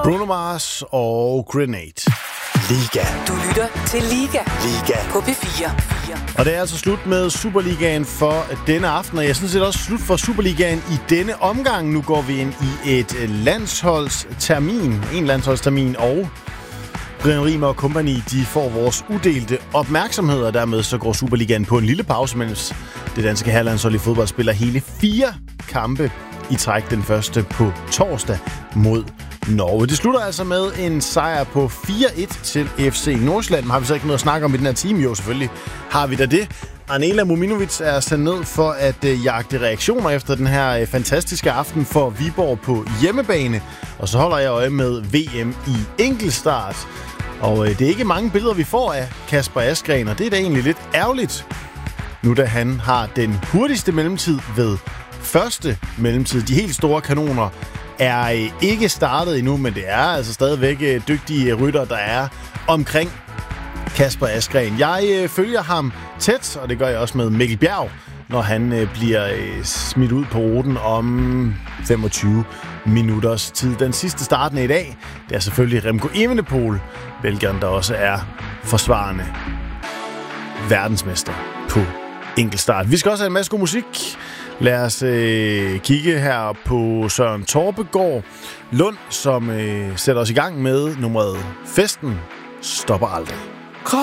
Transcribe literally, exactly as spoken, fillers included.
Bruno Mars og Grenade. Liga. Du lytter til Liga. Liga. På P fire. Og det er altså slut med Superligaen for denne aften, og jeg synes det er også slut for Superligaen i denne omgang. Nu går vi ind i et landsholdstermin, en landsholdstermin, og Brian Riemer og company, de får vores udelte opmærksomhed, og dermed så går Superligaen på en lille pause, mens det danske herrelandshold i fodbold spiller hele fire kampe i træk. Den første på torsdag mod Norge. Det slutter altså med en sejr på fire et til F C Nordsjælland. Har vi så ikke noget at snakke om i den her time? Jo, selvfølgelig har vi da det. Arnela Muminovic er sendt ned for at øh, jagte reaktioner efter den her øh, fantastiske aften for Viborg på hjemmebane. Og så holder jeg øje med V M i enkeltstart. Og øh, det er ikke mange billeder, vi får af Kasper Asgreen, og det er da egentlig lidt ærgerligt, nu da han har den hurtigste mellemtid ved første mellemtid. De helt store kanoner er øh, ikke startet endnu, men det er altså stadigvæk øh, dygtige rytter, der er omkring Kasper Asgreen. Jeg øh, følger ham tæt, og det gør jeg også med Mikkel Bjerg, når han øh, bliver øh, smidt ud på ruten om femogtyve minutters tid. Den sidste starten i dag, det er selvfølgelig Remco Evenepoel, belgieren, der også er forsvarende verdensmester på enkeltstart. Vi skal også have en masse god musik. Lad os øh, kigge her på Søren Torpegaard Lund, som øh, sætter os i gang med nummeret Festen stopper aldrig.